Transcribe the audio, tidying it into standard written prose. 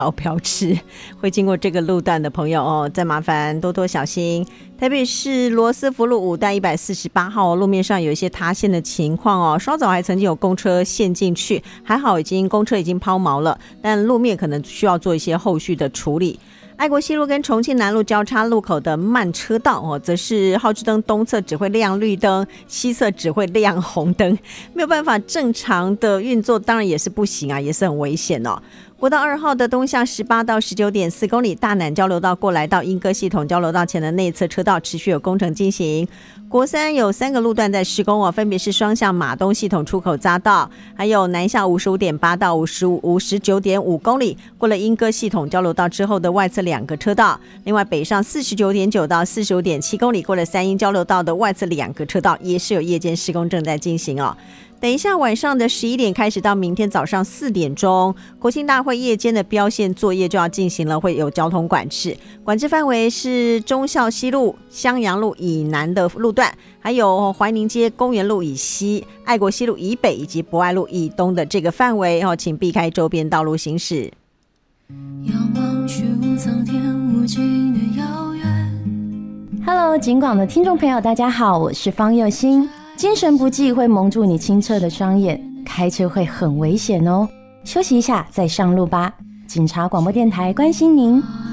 标志，会经过这个路段的朋友哦，再麻烦多多小心。台北市罗斯福路5段148号路面上有一些塌陷的情况哦，稍早还曾经有公车陷进去，还好公车已经抛锚了，但路面可能需要做一些后续的处理。爱国西路跟重庆南路交叉路口的慢车道哦，则是号志灯东侧只会亮绿灯，西侧只会亮红灯，没有办法正常的运作，当然也是不行啊，也是很危险哦。国道2号的东向18到 19.4 公里，大南交流道过来到莺歌系统交流道前的内侧车道持续有工程进行。国3有3个路段在施工哦，分别是双向马东系统出口匝道，还有南向 55.8 到 59.5 公里，过了莺歌系统交流道之后的外侧2个车道。另外北上 49.9 到 45.7 公里，过了三莺交流道的外侧2个车道，也是有夜间施工正在进行哦。等一下晚上的11点开始到明天早上4点钟，国庆大会夜间的标线作业就要进行了，会有交通管制，管制范围是忠孝西路、襄阳路以南的路段，还有怀宁街、公园路以西、爱国西路以北以及博爱路以东的这个范围哦，请避开周边道路行驶。 仰望虚无苍天无尽的遥远。 Hello， 警广的听众朋友大家好，我是方佑欣。精神不济会蒙住你清澈的双眼，开车会很危险哦。休息一下再上路吧。警察广播电台关心您。